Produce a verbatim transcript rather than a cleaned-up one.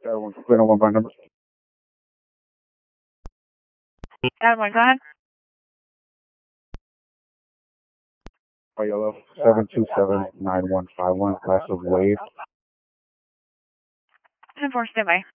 Everyone, clear on one by number. Everyone, go ahead. By yellow, seven two seven nine one five one, class of wave. ten four, stand by.